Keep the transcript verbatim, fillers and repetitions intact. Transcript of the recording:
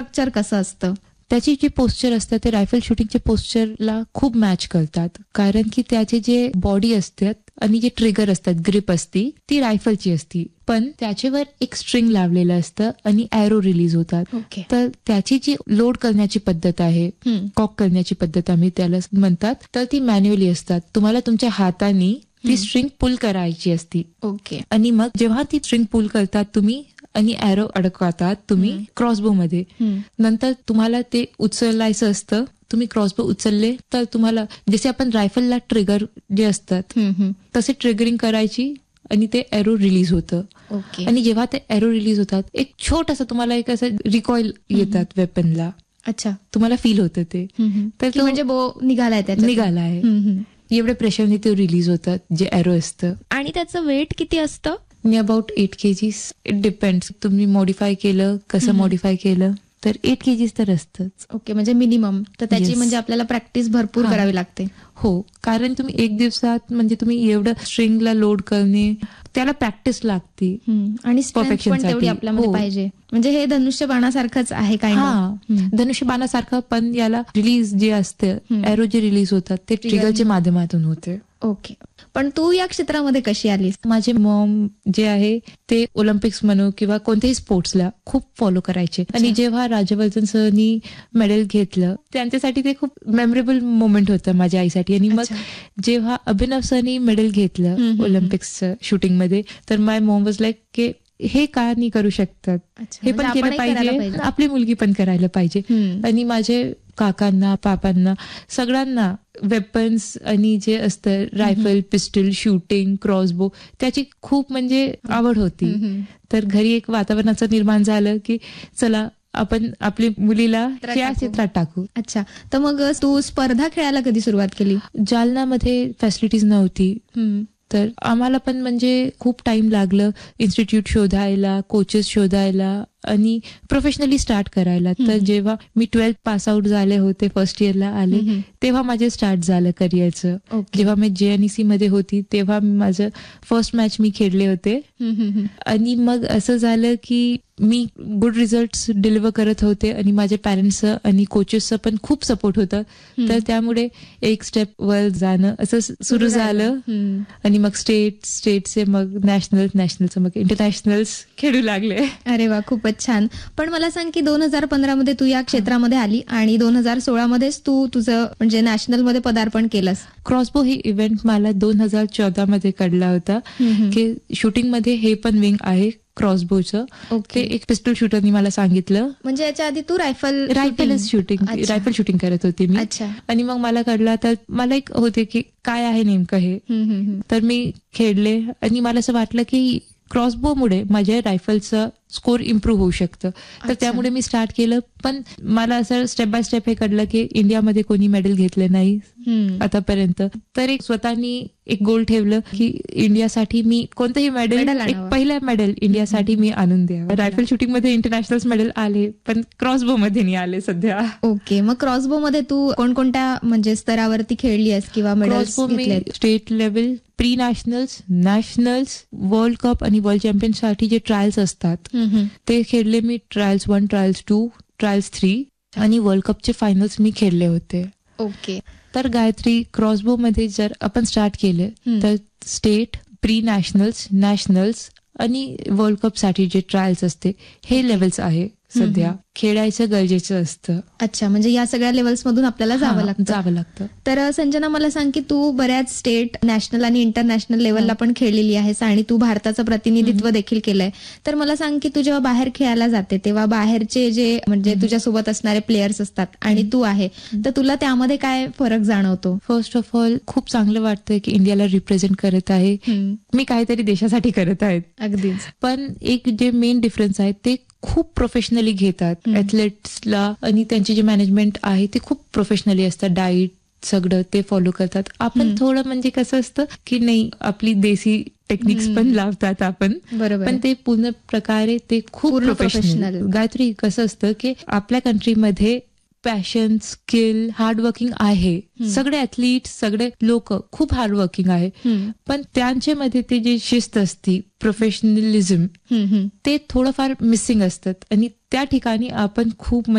Structure कसं असतं? त्याची जी पोस्चर असतात ते रायफल शूटिंगचे पोस्चरला खूप मॅच करतात, कारण की त्याचे जे बॉडी असतात आणि जे ट्रिगर असतात, ग्रिप असती ती रायफलची असती, पण त्याच्यावर एक स्ट्रिंग लावलेलं असतं आणि एरो रिलीज होतात. ओके. तर त्याची जी लोड करण्याची पद्धत आहे, कॉक करण्याची पद्धत आम्ही त्याला म्हणतात, तर ती मॅन्युअली असतात. तुम्हाला तुमच्या हाताने ती स्ट्रिंग पुल करायची असती. ओके. आणि मग जेव्हा ती स्ट्रिंग पुल करतात तुम्ही आणि एरो अडकवतात तुम्ही क्रॉसबो मध्ये, नंतर तुम्हाला ते उचलायचं असतं. तुम्ही क्रॉसबो उचलले तर तुम्हाला जसे आपण रायफलला ट्रिगर जे असतात तसे ट्रिगरिंग करायची आणि ते एरो रिलीज होतं. ओके. आणि जेव्हा ते एरो रिलीज होतात एक छोटासा तुम्हाला एक असं रिकॉइल येतात वेपनला. अच्छा. तुम्हाला फील होतं ते. तर तो म्हणजे बो निघालाय त्याच्यात. निघाला आहे. एवढ्या प्रेशरने ते रिलीज होतात जे एरो असतं. आणि त्याचं वेट किती असतं? About eight kgs. It depends तुम्ही मॉडिफाय केलं कसं मॉडिफाय केलं तर एट केजीस तर असतंच. ओके. म्हणजे मिनिमम. तर त्याची म्हणजे आपल्याला प्रॅक्टिस भरपूर करावी लागते. हो, कारण तुम्ही एक दिवसात म्हणजे तुम्ही एवढं स्ट्रिंगला लोड करणे त्याला प्रॅक्टिस लागते आणि स्ट्रेंथ पण तेवढी आपल्यामध्ये पाहिजे. म्हणजे हे धनुष्यबाणासारखंच आहे काय? हा, धनुष्यबाणासारखं, पण याला रिलीज जे असतं एरो जे रिलीज होतात ते ट्रिगरच्या माध्यमातून होते. ओके. पण तू या क्षेत्रामध्ये कशी आलीस? माझे मॉम जे आहे ते ओलिम्पिक्स म्हणू किंवा कोणत्याही स्पोर्ट्सला खूप फॉलो करायचे. आणि जेव्हा राजवर्धन सरनी मेडल घेतलं त्यांच्यासाठी ते खूप मेमोरेबल मोमेंट होतं माझ्या आईसाठी. आणि मग जेव्हा अभिनव सरनी मेडल घेतलं ओलिम्पिक्स शूटिंग मध्ये तर माय मॉम वॉज लाईक की हे का नाही करू शकतात, हे पण केलं पाहिजे, आपली मुलगी पण करायला पाहिजे. आणि माझे काकांना पापांना सगळ्यांना वेपन्स आणि जे असतं रायफल, पिस्टल, शूटिंग, क्रॉसबो त्याची खूप म्हणजे आवड होती. तर घरी एक वातावरणाचं निर्माण झालं की चला आपण आपली मुलीला या क्षेत्रात टाकू. अच्छा. तर मग तू स्पर्धा खेळायला कधी सुरुवात केली? जालनामध्ये फॅसिलिटीज नव्हती तर आम्हाला पण म्हणजे खूप टाइम लागलं इन्स्टिट्यूट शोधायला, कोचेस शोधायला आणि प्रोफेशनली स्टार्ट करायला. तर जेव्हा मी ट्वेल्थ पास आउट झाले होते, फर्स्ट इयरला आले, तेव्हा माझे स्टार्ट झालं करिअरचं. जेव्हा मी जेएनईसी मध्ये होती तेव्हा माझं फर्स्ट मॅच मी खेळले होते. आणि मग असं झालं की मी गुड रिझल्ट्स डिलिव्हर करत होते आणि माझ्या पॅरेंट्सचं आणि कोचेसचं पण खूप सपोर्ट होतं. तर त्यामुळे एक स्टेप वर जाणं असं सुरू झालं. आणि मग स्टेट स्टेटचे मग नॅशनल नॅशनलचं मग इंटरनॅशनल्स खेळू लागले. अरे वा, खूपच छान. पण मला सांग की दोन हजार पंधरा मध्ये तू या क्षेत्रामध्ये आली आणि दोन हजार सोळा मध्येच तू तुझं म्हणजे नॅशनल मध्ये पदार्पण केलंस. क्रॉसबो हे इव्हेंट मला दोन हजार चौदा मध्ये काढला होता की शूटिंग मध्ये हे पण विंग आहे क्रॉसबोचं. ओके. एक पिस्टल शूटरनी मला सांगितलं. म्हणजे याच्या आधी तू rifle rifle shooting rifle shooting करत होती मी. आणि मग मला कळलं तर मला एक होते की काय आहे नेमकं हे. तर मी खेळले आणि मला असं वाटलं की क्रॉसबो मुळे माझ्या रायफलचं स्कोर इम्प्रूव्ह होऊ शकतं. तर त्यामुळे मी स्टार्ट केलं. पण मला असं स्टेप बाय स्टेप हे कळलं की इंडियामध्ये कोणी मेडल घेतलं नाही आतापर्यंत. तर एक स्वतःनी एक गोल ठेवलं की इंडियासाठी मी कोणतंही मेडल, एक पहिला मेडल इंडियासाठी मी आणून द्यावं. रायफल शूटिंग मध्ये इंटरनॅशनल मेडल आले पण क्रॉसबो मध्ये नाही आले सध्या. ओके. मग क्रॉसबो मध्ये तू कोणकोणत्या म्हणजे स्तरावरती खेळली आहेस किंवा मेडल्स घेतले? State level, pre nationals, nationals, world cup आणि वर्ल्ड चॅम्पियन साठी जे ट्रायल्स असतात ते खेळले मी. Trials one, trials to, trials three आणि वर्ल्ड कपचे फायनल्स मी खेळले होते. ओके. तर गायत्री, क्रॉसबो मध्ये जर आपण स्टार्ट केले तर स्टेट, प्री नॅशनल्स, नॅशनल्स आणि वर्ल्ड कप साठी जे ट्रायल्स असते हे लेवल्स आहे सध्या. खेळायचं गरजेचं असतं. अच्छा. म्हणजे या सगळ्या लेवल्स मधून आपल्याला जावं लागतं जावं लागतं तर संजना मला सांग की तू बऱ्याच स्टेट, नॅशनल आणि इंटरनॅशनल लेवलला पण खेळलेली आहेस आणि तू भारताचं प्रतिनिधित्व देखील केलंय. तर मला सांग की तू जेव्हा बाहेर खेळायला जाते तेव्हा बाहेरचे जे म्हणजे तुझ्यासोबत असणारे प्लेयर्स असतात आणि तू आहे तर तुला त्यामध्ये काय फरक जाणवतो? फर्स्ट ऑफ ऑल खूप चांगलं वाटतं की इंडियाला रिप्रेझेंट करत आहे मी, काहीतरी देशासाठी करत आहेत. अगदीच. पण एक जे मेन डिफरन्स आहे ते खूप प्रोफेशनली घेतात ऍथलेट्सला आणि त्यांची जे मॅनेजमेंट आहे ते खूप प्रोफेशनली असतात. डाईट सगळं ते फॉलो करतात. आपण थोडं म्हणजे कसं असतं की नाही आपली देसी टेक्निक्स पण लावतात आपण, पण ते पूर्ण प्रकारे ते खूप प्रोफेशनल. गायत्री कसं असतं की आपल्या कंट्रीमध्ये पॅशन, स्किल, हार्डवर्किंग आहे. सगळे ऍथलीट, सगळे लोक खूप हार्डवर्किंग आहे. पण त्यांच्यामध्ये ते जे शिस्त असते, प्रोफेशनलिझम, ते थोडंफार मिसिंग असतात आणि त्या ठिकाणी आपण खूप